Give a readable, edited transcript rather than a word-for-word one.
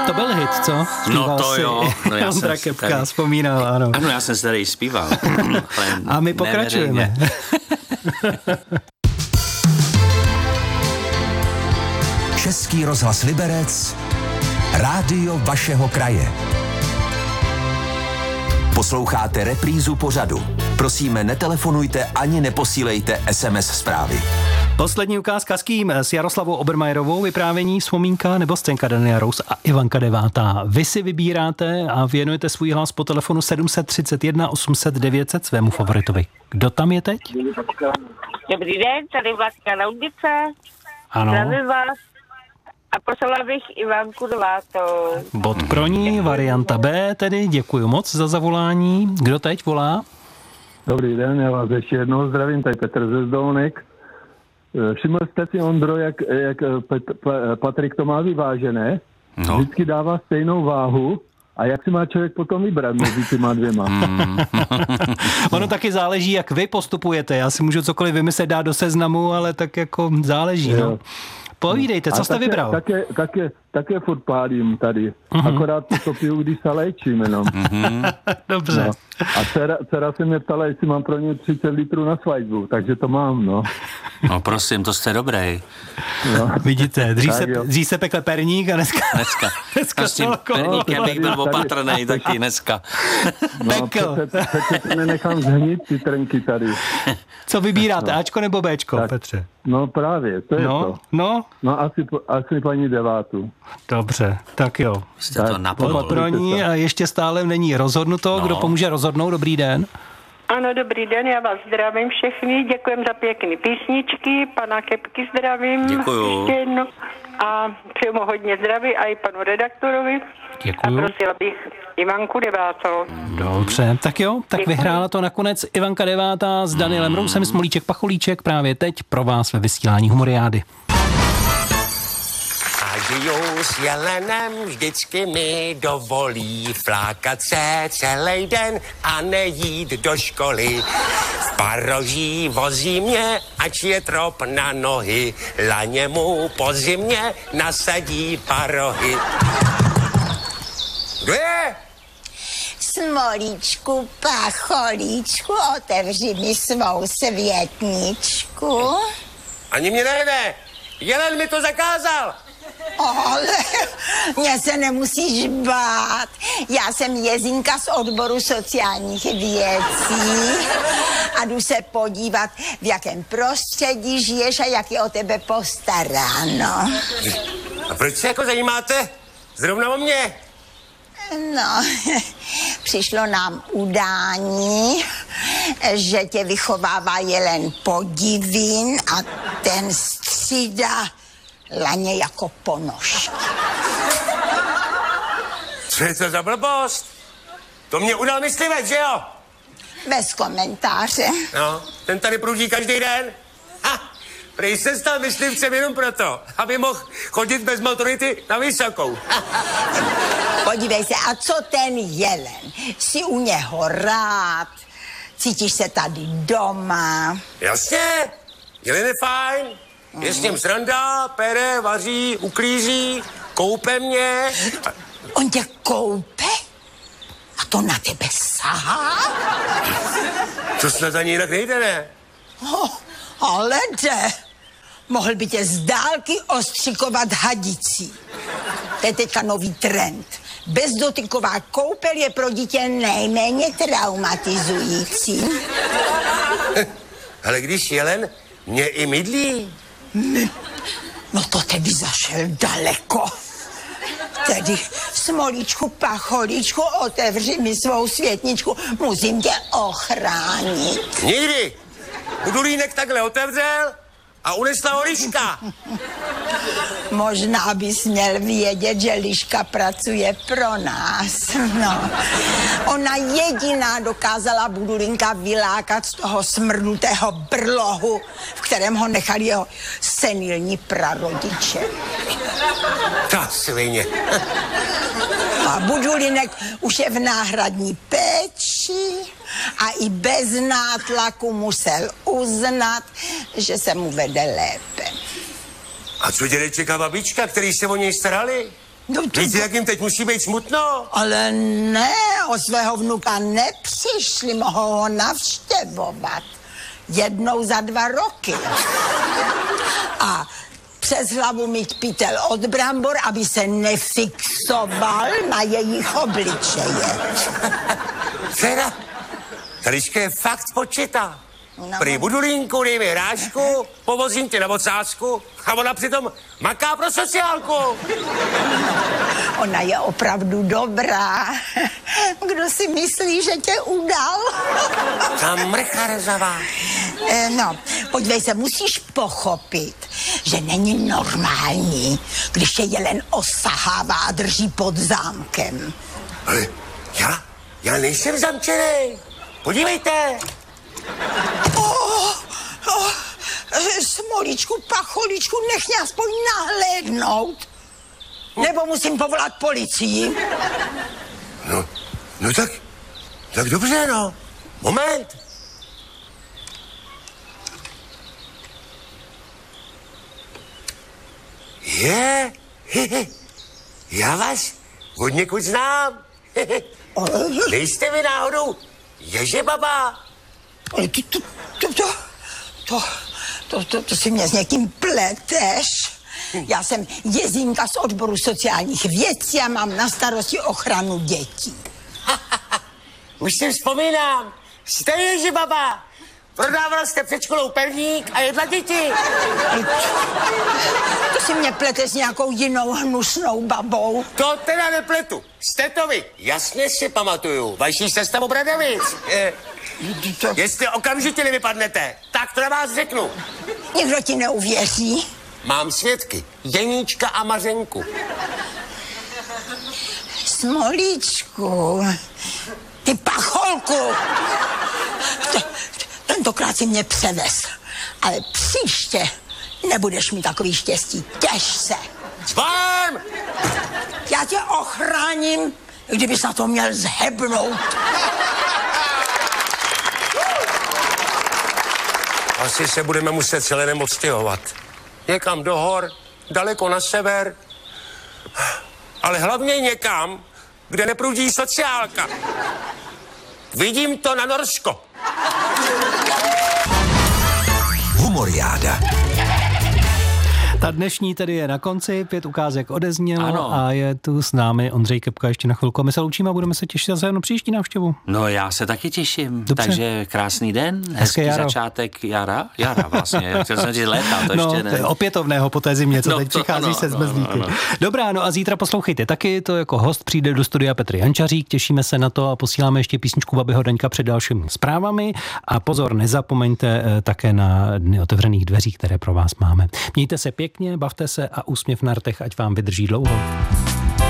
To byl hit, co? No to jo. No Ondra Kepka vzpomínal, ano. Ano, já jsem se tady zpíval. A my pokračujeme. Český rozhlas Liberec, rádio vašeho kraje. Posloucháte reprízu pořadu. Prosíme, netelefonujte ani neposílejte SMS zprávy. Poslední ukázka s kým? S Jaroslavou Obermajerovou, vyprávění, vzpomínka nebo scénka Daniela Rous a Ivanka Devátá. Vy si vybíráte a věnujete svůj hlas po telefonu 731 800 900 svému favoritovi. Kdo tam je teď? Dobrý den, tady Vládka Laudice. Ano. Zdravím vás. A prosila bych Ivanku Devátou. Bod pro ní, varianta B tedy. Děkuji moc za zavolání. Kdo teď volá? Dobrý den, já vás ještě jednou zdravím, tady Petr ze Zdolnek. Všiml jste si, Ondro, jak Patrik to má vyvážené? No. Vždycky dává stejnou váhu. A jak si má člověk potom vybrat mezi těma dvěma? Ono taky záleží, jak vy postupujete. Já si můžu cokoliv vymyslet, dát do seznamu, ale tak jako záleží, no. Povídejte, co jste vybral? Také furt pálím tady. Akorát to piju, když se léčím jenom. Dobře. No. A dcera se mě ptala, jestli mám pro ně 30 litrů na svatbu, takže to mám, no. No prosím, to jste dobrý. No. Vidíte, dřív se pekl perník a dneska s tím perníkem bych byl opatrnej taky dneska. Pekl. Přece nenechám zhnít ty trnky tady. Co vybíráte, Ačko nebo Bčko, tak, Petře? No právě, to je to. No asi paní Devátu. Dobře, tak jo. Jste to napodobili. A ještě stále není rozhodnuto. Kdo pomůže rozhodnout? Dobrý den. Ano, dobrý den, já vás zdravím všechny, děkujem za pěkný písničky, pana Kepky zdravím. Děkuju. Ještě jedno. A přeju mu hodně zdraví a i panu redaktorovi. Děkuju. A prosila bych Ivanku Devátou. Dobře, tak jo, tak Děkuji. Vyhrála to nakonec Ivanka Devátá s Danielem Rousem, Smolíček Pacholíček právě teď pro vás ve vysílání Humoriády. A žijou s jelenem, vždycky mi dovolí flákat se celý den a nejít do školy. V paroží vozí mě, ač je trop na nohy, laně mu po zimě nasadí parohy. Kdo je? Smolíčku, Pacholíčku, otevři mi svou světničku. Ani mě nejde, jelen mi to zakázal. Ale mě se nemusíš bát. Já jsem Jezinka z odboru sociálních věcí a jdu se podívat, v jakém prostředí žiješ a jak je o tebe postaráno. A proč se jako zajímáte zrovna o mě? No, přišlo nám udání, že tě vychovává jelen Podivín a ten střídá laně jako ponož. Co je to za blbost? To mě udal myslivec, že jo? Bez komentáře. No, ten tady průží každý den. Ha, prej se stal myslivcem jenom proto, aby mohl chodit bez maturity na vysokou. Podívej se, a co ten jelen? Jsi u něho rád? Cítíš se tady doma? Jasně, jelen je fajn. Je s ním sranda, pere, vaří, uklízí, koupe mě. On tě koupe? A to na tebe sahá? To snad ani jinak nejde, ne? Ale jde. Mohl by tě z dálky ostřikovat hadicí. To je teďka nový trend. Bezdotyková koupel je pro dítě nejméně traumatizující. Ale když jelen mě i mydlí. No to tedy zašel daleko. Tedy, Smolíčku, Pacholíčku, otevři mi svou světničku, musím tě ochránit. Nikdy. Budulínek takhle otevřel a unesla ho liška. Možná bys měl vědět, že liška pracuje pro nás. No. Ona jediná dokázala Budulínka vylákat z toho smrnutého brlohu, v kterém ho nechali jeho senilní prarodiče. Ta svině. A Budulínek už je v náhradní péči a i bez nátlaku musel uznat, že se mu vede lépe. A co dědeček a babička, který se o něj starali? Víte, jak jim teď musí být smutno? Ale ne, o svého vnuka nepřišli, mohou ho navštěvovat. Jednou za 2 roky. A přes hlavu mít pytel od brambor, aby se nefixoval na jejich obličeje. Dcera, Eliška je fakt počítá. Prý budu línku, dej mi hrášku, povozím tě na ocásku a ona přitom maká pro sociálku. Ona je opravdu dobrá. Kdo si myslí, že tě udal? Ta mrcha rezavá. No, podívej se, musíš pochopit, že není normální, když je jelen osahává a drží pod zámkem. Ale já nejsem zamčený. Podívejte. Smolíčku, pacholičku, nech mě aspoň nahlédnout. Nebo musím povolat policii. No tak dobře, no. Moment. Já vás od někud znám. Nejste vy náhodou Ježebaba? To si mě s někým pleteš. Já jsem Jezinka z odboru sociálních věcí a mám na starosti ochranu dětí. Už si vzpomínám. Jste Ježebaba. Prodávala jste před školou perník a jedla děti. To si mě plete s nějakou jinou hnusnou babou. To teda nepletu. Jste to vy. Jasně si pamatuju. Vaší sestavu Bradavic. Jestli okamžitě nevypadnete, tak to na vás řeknu. Nikdo ti neuvěří. Mám svědky. Jeníčka a Mařenku. Smolíčku, ty pacholku. Tentokrát si mě převez, ale příště nebudeš mít takový štěstí. Těš se. Zvám! Já tě ochráním, kdybys na to měl zhebnout. Asi se budeme muset celé odstěhovat. Někam do hor, daleko na sever. Ale hlavně někam, kde neprudí sociálka. Vidím to na Norsko. Humoriáda. Ta dnešní tedy je na konci, 5 ukázek odeznělo a je tu s námi Ondřej Kepka ještě na chvilku. My se loučíme a budeme se těšit zase na příští návštěvu. No já se taky těším, dobře. Takže krásný den, hezký začátek jara vlastně, chtěl jsem říct léta, to ještě ne. Opětovného po té zimě, co teď přichází se zmrzlíky. Dobrá, no a zítra poslouchejte taky, to jako host přijde do studia Petr Jančařík, těšíme se na to a posíláme ještě písničku Babiho Daňka před dalšími zprávami a pozor, nezapomeňte také na dny otevřených dveří, které pro vás máme. Mějte se pěkně, bavte se a úsměv na rtech, ať vám vydrží dlouho.